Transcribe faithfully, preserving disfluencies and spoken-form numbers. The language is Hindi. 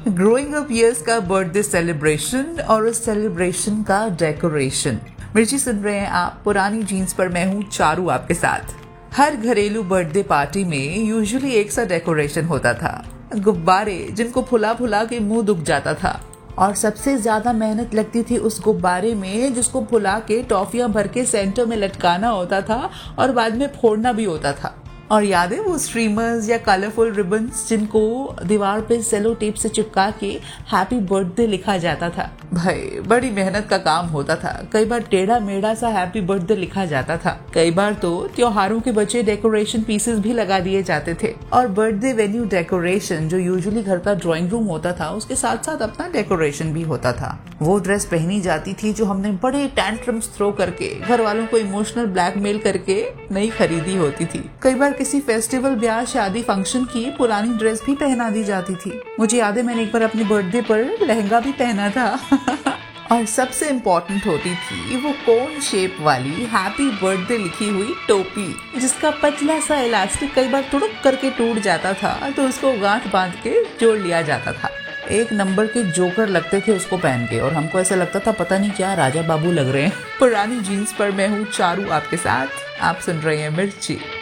ग्रोइंग अप ईयर्स का बर्थडे सेलिब्रेशन और उस सेलिब्रेशन का डेकोरेशन। मिर्ची सुन रहे हैं आप पुरानी जीन्स पर, मैं हूँ चारू आपके साथ। हर घरेलू बर्थडे पार्टी में यूजुअली एक सा डेकोरेशन होता था, गुब्बारे जिनको फुला फुला के मुंह दुख जाता था, और सबसे ज्यादा मेहनत लगती थी उस गुब्बारे में जिसको फुला के टॉफियां भर के सेंटर में लटकाना होता था और बाद में फोड़ना भी होता था। और याद है वो स्ट्रीमर्स या कलरफुल रिबन्स जिनको दीवार पे सेलो टेप से चिपका के हैप्पी बर्थडे लिखा जाता था। भाई बड़ी मेहनत का काम होता था। कई बार टेढ़ा मेढ़ा सा हैप्पी बर्थडे लिखा जाता था, कई बार तो त्योहारों के बचे डेकोरेशन पीसेस भी लगा दिए जाते थे। और बर्थडे वेन्यू डेकोरेशन जो यूजुअली घर का ड्राइंग रूम होता था, उसके साथ साथ अपना डेकोरेशन भी होता था। वो ड्रेस पहनी जाती थी जो हमने बड़े टैंट्रम्स थ्रो करके, घर वालों को इमोशनल ब्लैकमेल करके नहीं खरीदी होती थी। कई बार किसी फेस्टिवल, ब्याह, शादी, फंक्शन की पुरानी ड्रेस भी पहना दी जाती थी। मुझे याद है मैंने एक बार अपने बर्थडे पर लहंगा भी पहना था। और सबसे इम्पोर्टेंट होती थी वो कोन शेप वाली हैप्पी बर्थडे लिखी हुई टोपी, जिसका पतला सा इलास्टिक कई बार तुड़ुक करके टूट जाता था तो उसको गांठ बांध के जोड़ लिया जाता था। एक नंबर के जोकर लगते थे उसको पहन के, और हमको ऐसा लगता था पता नहीं क्या राजा बाबू लग रहे हैं। पुरानी जीन्स पर मैं हूँ चारू आपके साथ, आप सुन रहे हैं मिर्ची।